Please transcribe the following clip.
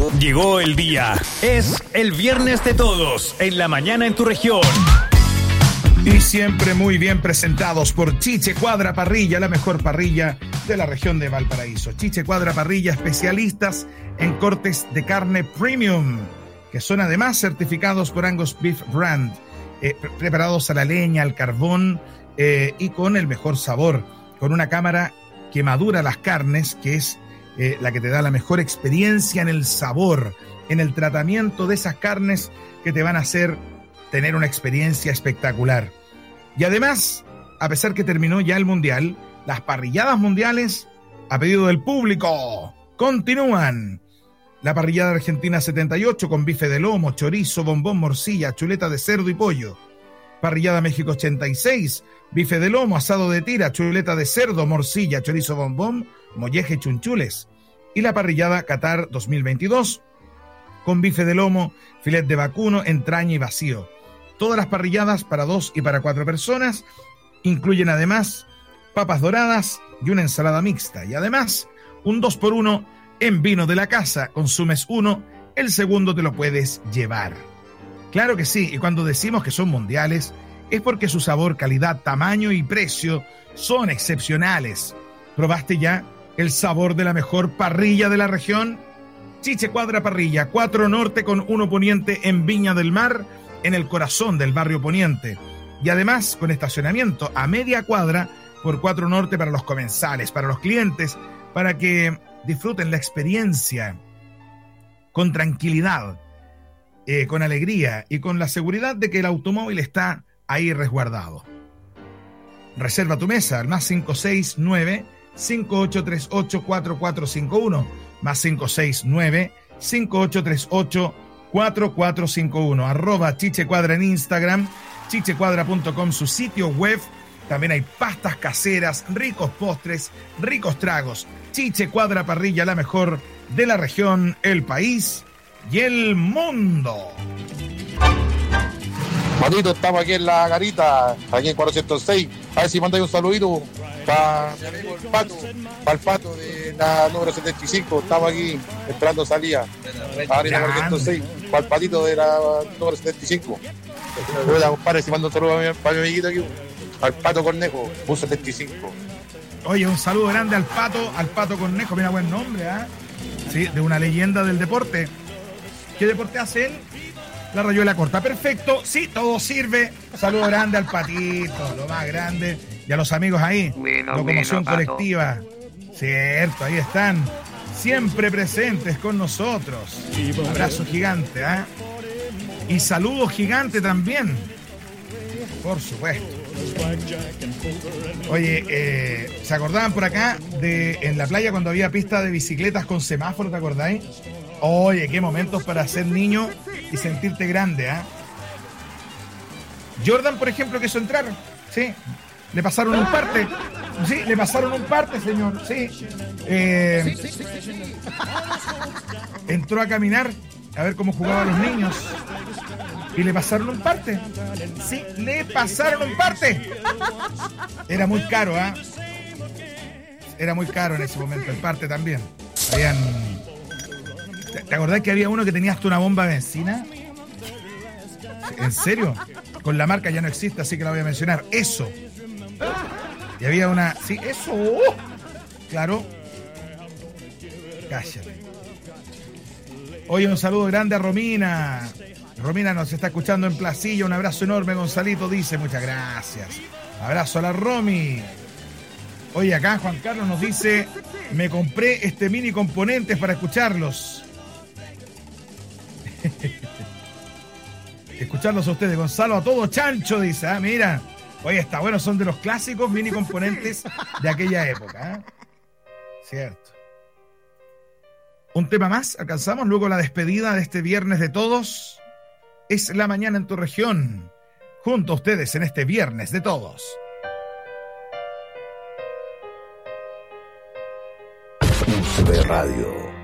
Llegó el día. Es el viernes de todos en la mañana en tu región. Y siempre muy bien presentados por Chiche Cuadra Parrilla, la mejor parrilla de la región de Valparaíso. Chiche Cuadra Parrilla, especialistas en cortes de carne premium, que son además certificados por Angus Beef Brand, preparados a la leña, al carbón y con el mejor sabor, con una cámara que madura las carnes, que es la que te da la mejor experiencia en el sabor, en el tratamiento de esas carnes que te van a hacer tener una experiencia espectacular. Y además, a pesar que terminó ya el Mundial, las parrilladas mundiales, a pedido del público, continúan. La parrillada argentina 78 con bife de lomo, chorizo, bombón, morcilla, chuleta de cerdo y pollo. Parrillada México 86, bife de lomo, asado de tira, chuleta de cerdo, morcilla, chorizo, bombón, molleje y chunchules. Y la parrillada Qatar 2022 con bife de lomo, filet de vacuno, entraña y vacío. Todas las parrilladas para 2 y para 4 personas incluyen además papas doradas y una ensalada mixta. Y además, un 2x1 en vino de la casa. Consumes uno, el segundo te lo puedes llevar. Claro que sí, y cuando decimos que son mundiales, es porque su sabor, calidad, tamaño y precio son excepcionales. ¿Probaste ya el sabor de la mejor parrilla de la región? Chiche Cuadra Parrilla, 4 Norte con 1 Poniente en Viña del Mar, en el corazón del barrio Poniente. Y además con estacionamiento a media cuadra por 4 Norte para los comensales, para los clientes, para que disfruten la experiencia con tranquilidad, con alegría y con la seguridad de que el automóvil está ahí resguardado. Reserva tu mesa al más 569-5838-4451, más 569-5838-4451, @ Chiche Cuadra en Instagram, chichecuadra.com su sitio web. También hay pastas caseras, ricos postres, ricos tragos. Chiche Cuadra Parrilla, la mejor de la región, el país y el mundo. Patito, estamos aquí en la garita, aquí en 406. A ver si mandáis un saludito para mi amigo el Pato, para el Pato de la número 75. Estamos aquí esperando salida. Garita 406, para el Patito de la número 75. Hola, compadre, si mando un saludo para mi amiguito aquí, al Pato Cornejo, bus 75. Oye, un saludo grande al Pato Cornejo, mira, buen nombre, ¿eh? Sí, de una leyenda del deporte. ¿Qué deporte hace él? La rayuela corta, perfecto, sí, todo sirve. Saludo grande al Patito, lo más grande. Y a los amigos ahí, Locomoción Colectiva. Cierto, ahí están, siempre presentes con nosotros. Abrazo gigante, ¿eh? Y saludo gigante también, por supuesto. Oye, ¿se acordaban por acá de en la playa cuando había pista de bicicletas con semáforo, te acordáis? Oye, qué momentos para ser niño y sentirte grande, ¿ah? Jordan, por ejemplo, quiso entrar, sí, le pasaron un parte, sí, le pasaron un parte, señor, sí. Entró a caminar a ver cómo jugaban los niños y le pasaron un parte, sí, le pasaron un parte. Era muy caro, ¿ah? Era muy caro en ese momento, el parte también. ¿Te acordás que había uno que tenía hasta una bomba de benzina? ¿En serio? Con la marca ya no existe, así que la voy a mencionar. Eso. Y había una... Sí, eso. Claro. Cállate. Oye, un saludo grande a Romina. Romina nos está escuchando en Placilla. Un abrazo enorme, Gonzalito dice. Muchas gracias. Abrazo a la Romy. Oye, acá Juan Carlos nos dice: me compré este mini componentes para escucharlos. Escucharlos a ustedes, Gonzalo, a todo chancho, dice. Ah, mira. Oye, está bueno, son de los clásicos mini componentes de aquella época, ¿eh? Cierto. Un tema más, alcanzamos luego la despedida de este viernes de todos. Es la mañana en tu región, junto a ustedes en este viernes de todos. UCB Radio.